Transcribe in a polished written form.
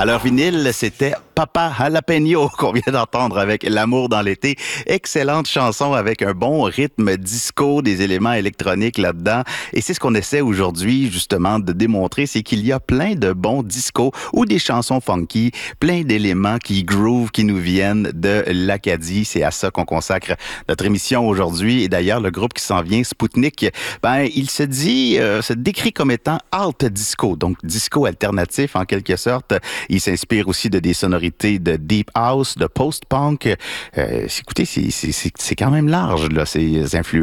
À leur vinyle, c'était Papa Jalapeno qu'on vient d'entendre avec L'amour dans l'été. Excellente chanson avec un bon rythme disco, des éléments électroniques là-dedans. Et c'est ce qu'on essaie aujourd'hui, justement, de démontrer, c'est qu'il y a plein de bons discos ou des chansons funky, plein d'éléments qui groove, qui nous viennent de l'Acadie. C'est à ça qu'on consacre notre émission aujourd'hui. Et d'ailleurs, le groupe qui s'en vient, Spoutnik, il se décrit comme étant alt disco, donc disco alternatif en quelque sorte. Il s'inspire aussi de des sonorités de deep house, de post-punk. Écoutez, c'est quand même large, là, ces influences.